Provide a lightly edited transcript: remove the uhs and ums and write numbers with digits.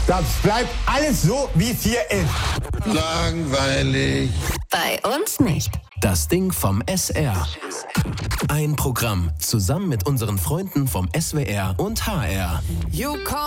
Das bleibt alles so, wie es hier ist. Langweilig. Bei uns nicht. Das Ding vom SR. Ein Programm zusammen mit unseren Freunden vom SWR und HR.